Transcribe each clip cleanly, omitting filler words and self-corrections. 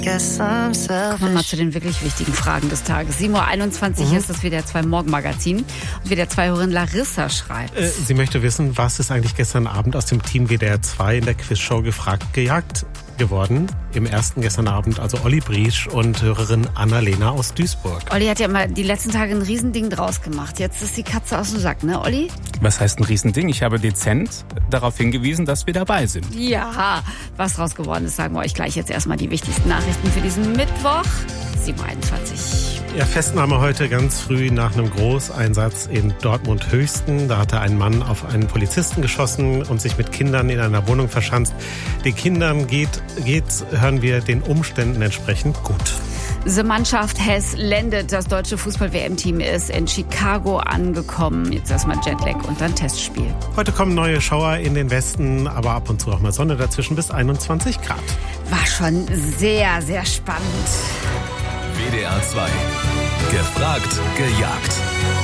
Kommen wir mal zu den wirklich wichtigen Fragen des Tages. 7:21 Uhr ist das WDR 2 Morgenmagazin. Und WDR 2-Hörerin Larissa schreibt. Sie möchte wissen, was ist eigentlich gestern Abend aus dem Team WDR 2 in der Quizshow gefragt gejagt geworden? Im ersten gestern Abend, also Olli Briesch und Hörerin Annalena aus Duisburg. Olli hat ja immer die letzten Tage ein Riesending draus gemacht. Jetzt ist die Katze aus dem Sack, ne Olli? Was heißt ein Riesending? Ich habe dezent darauf hingewiesen, dass wir dabei sind. Ja, was draus geworden ist, sagen wir euch gleich. Jetzt erstmal die wichtigsten Nachrichten für diesen Mittwoch, 7:21 Uhr. Ja, Festnahme heute ganz früh nach einem Großeinsatz in Dortmund-Höchsten. Da hatte ein Mann auf einen Polizisten geschossen und sich mit Kindern in einer Wohnung verschanzt. Den Kindern geht's, hören wir, den Umständen entsprechend gut. The Mannschaft has landed. Das deutsche Fußball-WM-Team ist in Chicago angekommen. Jetzt erstmal Jetlag und dann Testspiel. Heute kommen neue Schauer in den Westen, aber ab und zu auch mal Sonne dazwischen bis 21 Grad. War schon sehr, sehr spannend. WDR 2. Gefragt, gejagt.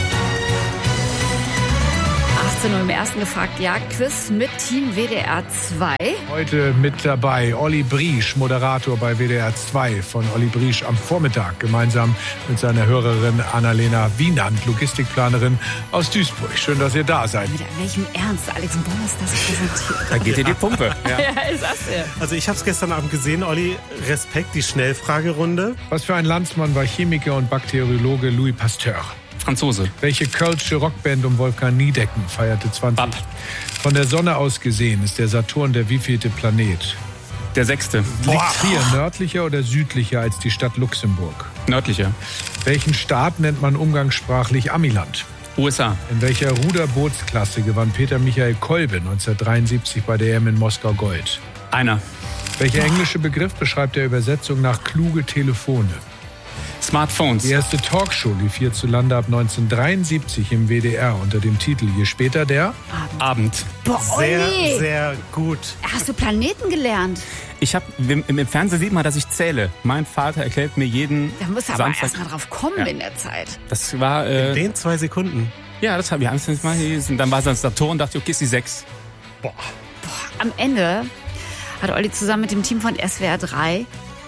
18 Uhr im ersten Gefragt-Jagd-Quiz mit Team WDR 2. Heute mit dabei Olli Briesch, Moderator bei WDR 2 von Olli Briesch am Vormittag, gemeinsam mit seiner Hörerin Annalena Wienand, Logistikplanerin aus Duisburg. Schön, dass ihr da seid. Mit welchem Ernst Alex Bommers das präsentiert. Da geht dir die Pumpe. Ja, ist das ja. Also ich habe es gestern Abend gesehen, Olli, Respekt, die Schnellfragerunde. Was für ein Landsmann war Chemiker und Bakteriologe Louis Pasteur? Franzose. Welche kölsche Rockband um Wolfgang Niedecken feierte 20? Bab. Von der Sonne aus gesehen ist der Saturn der wievielte Planet? Der 6. Liegt Trier nördlicher oder südlicher als die Stadt Luxemburg? Nördlicher. Welchen Staat nennt man umgangssprachlich Amiland? USA. In welcher Ruderbootsklasse gewann Peter Michael Kolbe 1973 bei der EM in Moskau Gold? Einer. Welcher englische Begriff beschreibt der Übersetzung nach kluge Telefone? Smartphones. Die erste Talkshow lief hierzulande ab 1973 im WDR unter dem Titel Je später der Abend. Boah, Sehr, Olli, sehr gut. hast du Planeten gelernt? Im Fernsehen sieht man, dass ich zähle. Mein Vater erklärt mir jeden Da musst du aber Samstag. erst mal drauf kommen in der Zeit. Das war, In den 2 Sekunden. ja, das haben wir jetzt mal gelesen. Dann war es das Saturn und dachte, okay, ist die 6. Am Ende hat Olli zusammen mit dem Team von SWR 3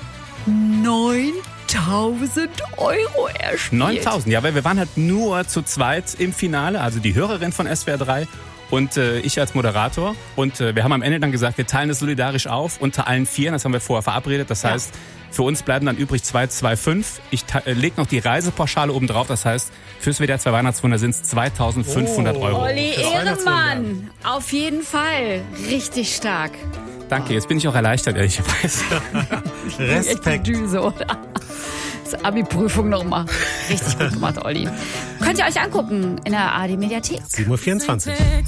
9.000 Euro erspielt. 9.000, ja, weil wir waren halt nur zu zweit im Finale, also die Hörerin von SWR 3 und ich als Moderator. Und wir haben am Ende dann gesagt, wir teilen es solidarisch auf unter allen 4, das haben wir vorher verabredet. Das heißt, für uns bleiben dann übrig 2,25. Ich lege noch die Reisepauschale oben drauf, das heißt, fürs WDR 2 Weihnachtswunder sind es 2.500 Euro. Olli, Fürs Ehrenmann, auf jeden Fall. Richtig stark. Danke, jetzt bin ich auch erleichtert, ehrlicherweise. Respekt. Echte Düse, oder? Das Abi-Prüfung nochmal. Richtig gut gemacht, Olli. Könnt ihr euch angucken in der ARD-Mediathek. 7:24 Uhr.